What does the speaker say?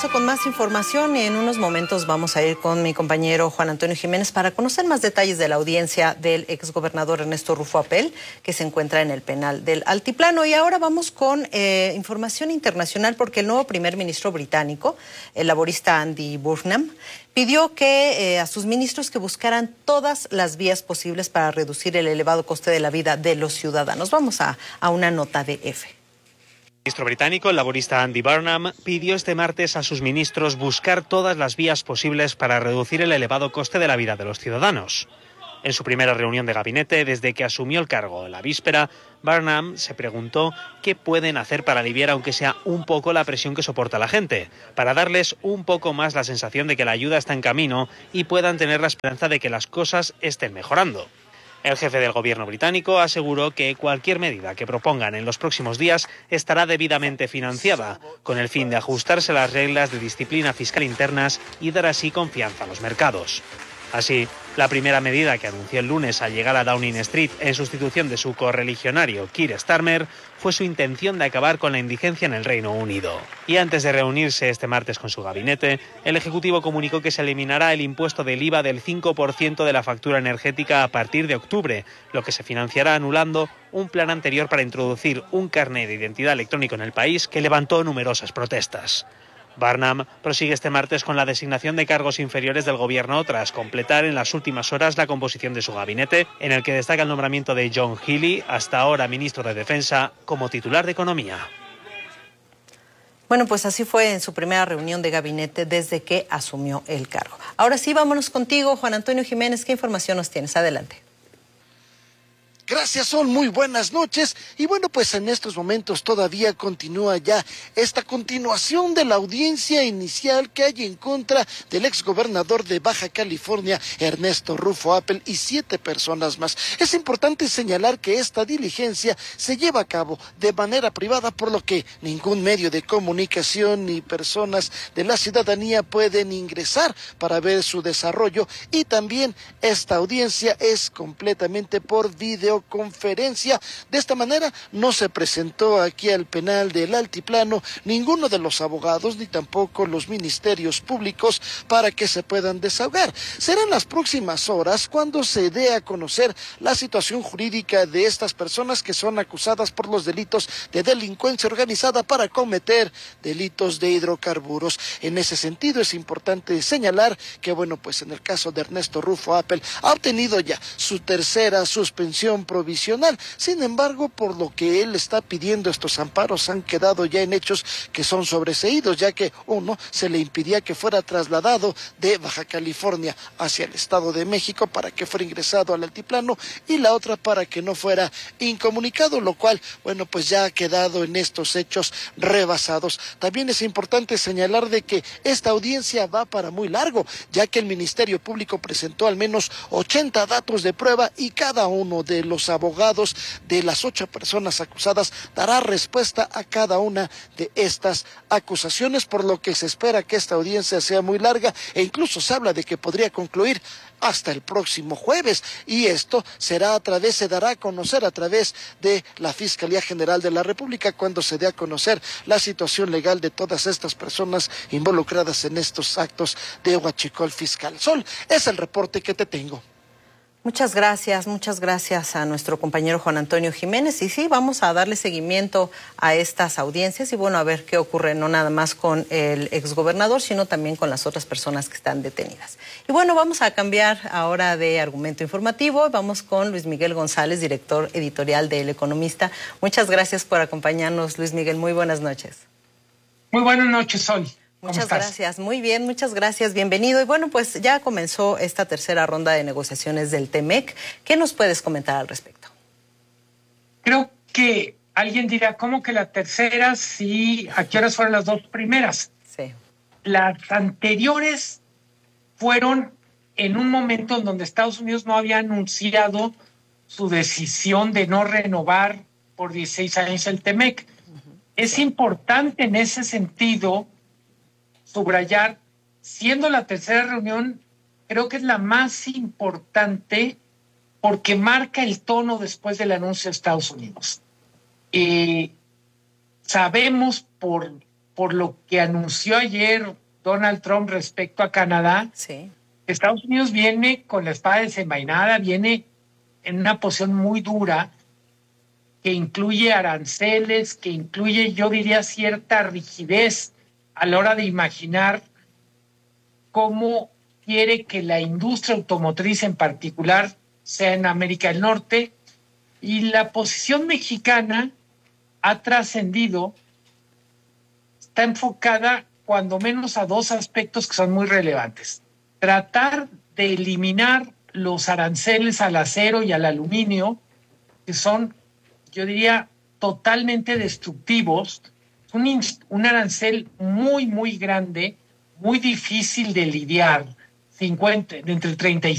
regreso con más información y en unos momentos vamos a ir con mi compañero Juan Antonio Jiménez para conocer más detalles de la audiencia del exgobernador Ernesto Rufo Apel, que se encuentra en el penal del Altiplano. Y ahora vamos con información internacional porque el nuevo primer ministro británico, el laborista Andy Burnham, pidió que a sus ministros que buscaran todas las vías posibles para reducir el elevado coste de la vida de los ciudadanos. Vamos a una nota de F. El ministro británico, el laborista Andy Burnham, pidió este martes a sus ministros buscar todas las vías posibles para reducir el elevado coste de la vida de los ciudadanos. En su primera reunión de gabinete, desde que asumió el cargo la víspera, Burnham se preguntó qué pueden hacer para aliviar, aunque sea un poco, la presión que soporta la gente, para darles un poco más la sensación de que la ayuda está en camino y puedan tener la esperanza de que las cosas estén mejorando. El jefe del gobierno británico aseguró que cualquier medida que propongan en los próximos días estará debidamente financiada, con el fin de ajustarse a las reglas de disciplina fiscal internas y dar así confianza a los mercados. Así, la primera medida que anunció el lunes al llegar a Downing Street en sustitución de su correligionario Keir Starmer fue su intención de acabar con la indigencia en el Reino Unido. Y antes de reunirse este martes con su gabinete, el Ejecutivo comunicó que se eliminará el impuesto del IVA del 5% de la factura energética a partir de octubre, lo que se financiará anulando un plan anterior para introducir un carné de identidad electrónico en el país que levantó numerosas protestas. Burnham prosigue este martes con la designación de cargos inferiores del gobierno tras completar en las últimas horas la composición de su gabinete, en el que destaca el nombramiento de John Healey, hasta ahora ministro de Defensa, como titular de Economía. Bueno, pues así fue en su primera reunión de gabinete desde que asumió el cargo. Ahora sí, vámonos contigo, Juan Antonio Jiménez. ¿Qué información nos tienes? Adelante. Gracias, Sol, muy buenas noches. Y bueno, pues en estos momentos todavía continúa ya esta continuación de la audiencia inicial que hay en contra del exgobernador de Baja California, Ernesto Rufo Apel, y 7 personas más. Es importante señalar que esta diligencia se lleva a cabo de manera privada, por lo que ningún medio de comunicación ni personas de la ciudadanía pueden ingresar para ver su desarrollo, y también esta audiencia es completamente por videoconferencia. De esta manera no se presentó aquí al penal del Altiplano ninguno de los abogados ni tampoco los ministerios públicos para que se puedan desahogar. Serán las próximas horas cuando se dé a conocer la situación jurídica de estas personas que son acusadas por los delitos de delincuencia organizada para cometer delitos de hidrocarburos. En ese sentido es importante señalar que bueno, pues en el caso de Ernesto Rufo Apel ha obtenido ya su tercera suspensión provisional. Sin embargo, por lo que él está pidiendo, estos amparos han quedado ya en hechos que son sobreseídos, ya que uno, se le impidía que fuera trasladado de Baja California hacia el Estado de México para que fuera ingresado al altiplano, y la otra para que no fuera incomunicado, lo cual, bueno, pues ya ha quedado en estos hechos rebasados. También es importante señalar de que esta audiencia va para muy largo, ya que el Ministerio Público presentó al menos 80 datos de prueba y cada uno de los abogados de las 8 personas acusadas dará respuesta a cada una de estas acusaciones, por lo que se espera que esta audiencia sea muy larga e incluso se habla de que podría concluir hasta el próximo jueves, y esto se dará a conocer a través de la Fiscalía General de la República cuando se dé a conocer la situación legal de todas estas personas involucradas en estos actos de huachicol fiscal. Sol, es el reporte que te tengo. Muchas gracias a nuestro compañero Juan Antonio Jiménez. Y sí, vamos a darle seguimiento a estas audiencias y bueno, a ver qué ocurre, no nada más con el exgobernador, sino también con las otras personas que están detenidas. Y bueno, vamos a cambiar ahora de argumento informativo. Vamos con Luis Miguel González, director editorial de El Economista. Muchas gracias por acompañarnos, Luis Miguel. Muy buenas noches. Muy buenas noches, Sol. Muchas gracias, muy bien, muchas gracias, bienvenido. Y bueno, pues ya comenzó esta tercera ronda de negociaciones del TEMEC. ¿Qué nos puedes comentar al respecto? Creo que alguien dirá, ¿cómo que la tercera? Sí, ¿a qué horas fueron las 2 primeras? Sí. Las anteriores fueron en un momento en donde Estados Unidos no había anunciado su decisión de no renovar por 16 años el TEMEC. Es importante en ese sentido subrayar, siendo la tercera reunión, creo que es la más importante porque marca el tono después del anuncio de Estados Unidos. Sabemos por por lo que anunció ayer Donald Trump respecto a Canadá. Sí. Estados Unidos viene con la espada desenvainada, viene en una posición muy dura, que incluye aranceles, que incluye, yo diría, cierta rigidez a la hora de imaginar cómo quiere que la industria automotriz en particular sea en América del Norte. Y la posición mexicana ha trascendido, está enfocada cuando menos a dos aspectos que son muy relevantes. Tratar de eliminar los aranceles al acero y al aluminio, que son, yo diría, totalmente destructivos. Un arancel muy, muy grande, muy difícil de lidiar, entre 30 y